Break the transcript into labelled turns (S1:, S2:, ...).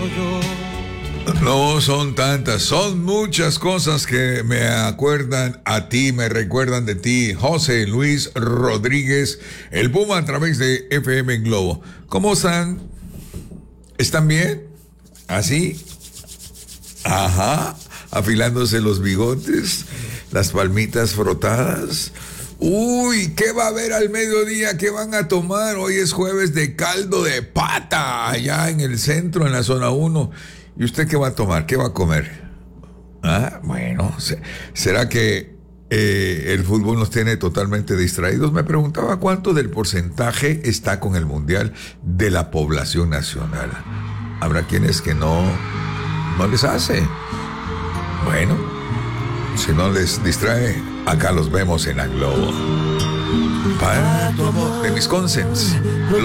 S1: No son tantas, son muchas cosas que me acuerdan a ti, me recuerdan de ti. José Luis Rodríguez, el Puma a través de FM Globo. ¿Cómo están? ¿Están bien? ¿Así? Ajá, afilándose los bigotes, las palmitas frotadas. Uy, ¿qué va a haber al mediodía? ¿Qué van a tomar? Hoy es jueves de caldo de pata, allá en el centro, en la zona 1. ¿Y usted qué va a tomar? ¿Qué va a comer? Ah, bueno, ¿será que el fútbol nos tiene totalmente distraídos? Me preguntaba cuánto del porcentaje está con el Mundial de la población nacional. Habrá quienes que no les hace. Bueno, si no les distrae, acá los vemos en la Globo. Para tu amor de Wisconsin.